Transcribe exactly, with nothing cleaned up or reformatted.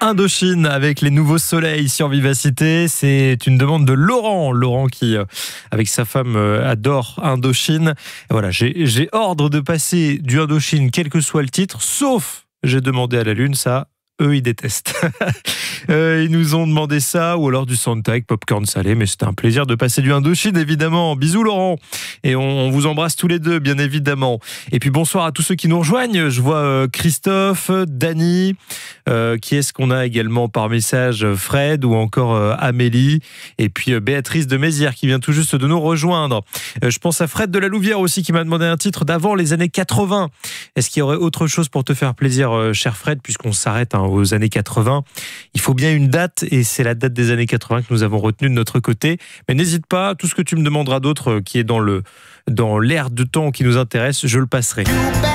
Indochine avec les nouveaux soleils sur Vivacité. C'est une demande de Laurent. Laurent qui, avec sa femme, adore Indochine. Et voilà, j'ai, j'ai ordre de passer du Indochine, quel que soit le titre, sauf j'ai demandé à la Lune, ça, eux, ils détestent. euh, ils nous ont demandé ça, ou alors du Soundtrack, popcorn salé, mais c'était un plaisir de passer du Indochine, évidemment. Bisous, Laurent. Et on, on vous embrasse tous les deux, bien évidemment. Et puis bonsoir à tous ceux qui nous rejoignent. Je vois euh, Christophe, Dany, euh, qui est-ce qu'on a également par message, Fred, ou encore euh, Amélie, et puis euh, Béatrice de Mézières, qui vient tout juste de nous rejoindre. Euh, je pense à Fred de la Louvière aussi, qui m'a demandé un titre d'avant les années quatre-vingts. Est-ce qu'il y aurait autre chose pour te faire plaisir, euh, cher Fred, puisqu'on s'arrête hein, aux années quatre-vingts. Il faut bien une date, et c'est la date des années quatre-vingts que nous avons retenue de notre côté. Mais n'hésite pas, tout ce que tu me demanderas d'autre qui est dans le dans l'air de temps qui nous intéresse, je le passerai.